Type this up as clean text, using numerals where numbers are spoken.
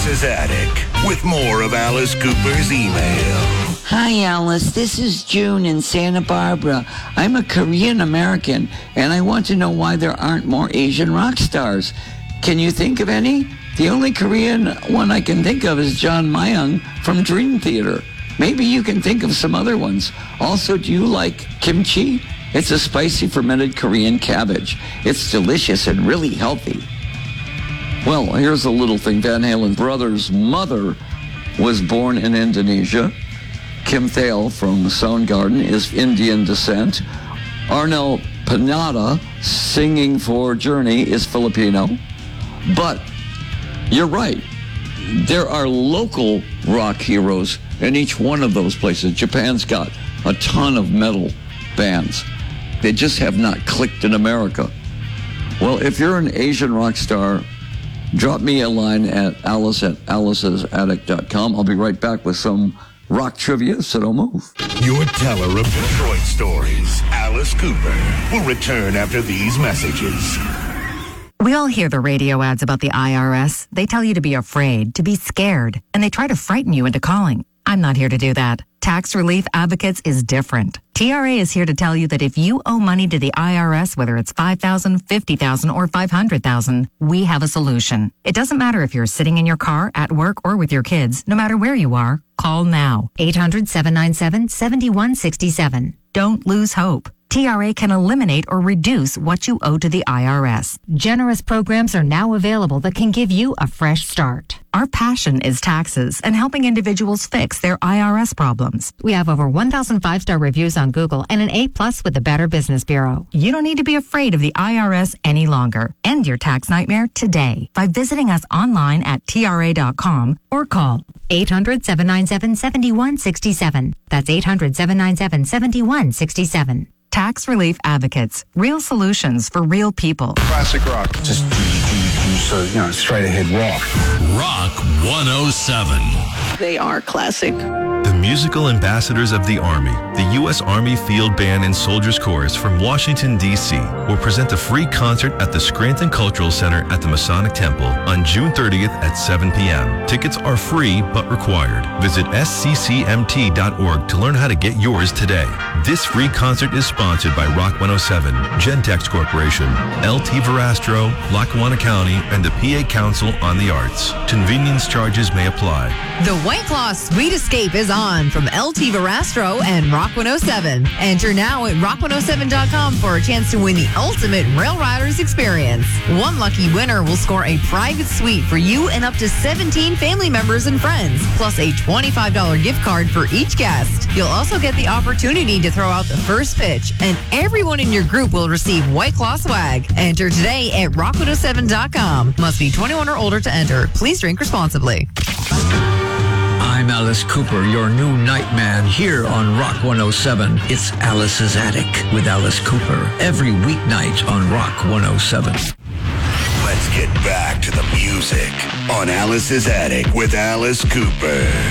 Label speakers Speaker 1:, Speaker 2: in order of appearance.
Speaker 1: Alice's Attic with more of Alice Cooper's email.
Speaker 2: Hi, Alice. This is June in Santa Barbara. I'm a Korean American, and I want to know why there aren't more Asian rock stars. Can you think of any? The only Korean one I can think of is John Mayung from Dream Theater. Maybe you can think of some other ones. Also, do you like kimchi? It's a spicy fermented Korean cabbage. It's delicious and really healthy. Well, here's a little thing. Van Halen's brother's mother was born in Indonesia. Kim Thale from Soundgarden is Indian descent. Arnel Pinata, singing for Journey, is Filipino. But you're right. There are local rock heroes in each one of those places. Japan's got a ton of metal bands. They just have not clicked in America. Well, if you're an Asian rock star, drop me a line at alice@alice'sattic.com. I'll be right back with some rock trivia, so don't move.
Speaker 1: Your teller of Detroit stories, Alice Cooper, will return after these messages.
Speaker 3: We all hear the radio ads about the IRS. They tell you to be afraid, to be scared, and they try to frighten you into calling. I'm not here to do that. Tax Relief Advocates is different. TRA is here to tell you that if you owe money to the IRS, whether it's $5,000, $50,000, or $500,000, we have a solution. It doesn't matter if you're sitting in your car, at work, or with your kids. No matter where you are, call now. 800-797-7167. Don't lose hope. TRA can eliminate or reduce what you owe to the IRS. Generous programs are now available that can give you a fresh start. Our passion is taxes and helping individuals fix their IRS problems. We have over 1,000 five-star reviews on Google and an A+ with the Better Business Bureau. You don't need to be afraid of the IRS any longer. End your tax nightmare today by visiting us online at TRA.com or call 800-797-7167. That's 800-797-7167. Tax Relief Advocates. Real solutions for real people.
Speaker 4: Classic rock. Just straight ahead rock.
Speaker 5: Rock 107.
Speaker 2: They are classic.
Speaker 6: The musical ambassadors of the Army, the U.S. Army Field Band and Soldiers Chorus from Washington, D.C. will present a free concert at the Scranton Cultural Center at the Masonic Temple on June 30th at 7 p.m. Tickets are free but required. Visit sccmt.org to learn how to get yours today. This free concert is sponsored by Rock 107, Gentex Corporation, LT Verastro, Lackawanna County, and the PA Council on the Arts. Convenience charges may apply.
Speaker 7: The White Claw Sweet Escape is on from LT Verastro and Rock 107. Enter now at rock107.com for a chance to win the ultimate Rail Riders experience. One lucky winner will score a private suite for you and up to 17 family members and friends, plus a $25 gift card for each guest. You'll also get the opportunity to throw out the first pitch, and everyone in your group will receive White Claw swag. Enter today at rock107.com. Must be 21 or older to enter. Please drink responsibly.
Speaker 8: I'm Alice Cooper, your new nightman here on Rock 107. It's Alice's Attic with Alice Cooper every weeknight on Rock 107.
Speaker 1: Let's get back to the music on Alice's Attic with Alice Cooper.